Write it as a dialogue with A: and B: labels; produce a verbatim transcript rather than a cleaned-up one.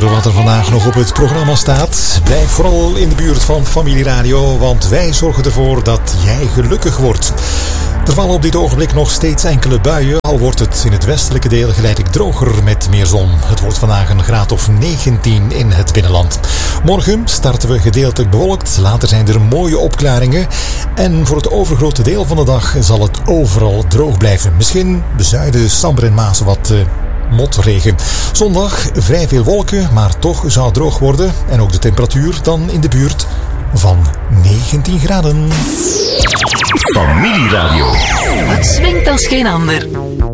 A: kijker wat er vandaag nog op het programma staat. Blijf vooral in de buurt van Familie Radio, want wij zorgen ervoor dat jij gelukkig wordt. Er vallen op dit ogenblik nog steeds enkele buien, al wordt het in het westelijke deel geleidelijk droger met meer zon. Het wordt vandaag een graad of negentien in het binnenland. Morgen starten we gedeeltelijk bewolkt, later zijn er mooie opklaringen. En voor het overgrote deel van de dag zal het overal droog blijven. Misschien bezuiden Sambre en Maas wat uh, motregen. Zondag vrij veel wolken, maar toch zou het droog worden. En ook de temperatuur dan in de buurt van negentien graden.
B: Familie Radio.
C: Het swingt als geen ander.